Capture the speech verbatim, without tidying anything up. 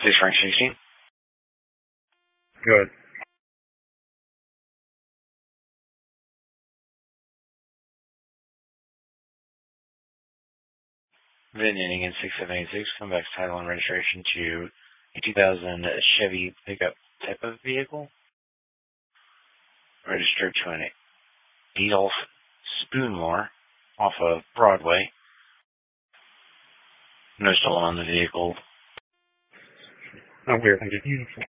Please, Frank sixteen. Good. VIN ending in six seven eight six. Come back title and registration to a two thousand Chevy pickup type of vehicle. Registered to an Adolph Spoonmore off of Broadway. No stolen on the vehicle. Oh, weird. Thank you.